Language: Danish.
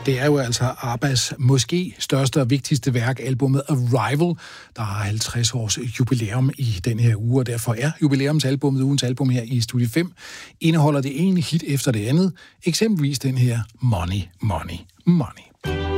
Det er jo altså ABBAs måske største og vigtigste værk, albumet Arrival, der har 50 års jubilæum i den her uge, og derfor er jubilæumsalbummet, ugens album her i Studie 5, indeholder det ene hit efter det andet, eksempelvis den her Money, Money, Money.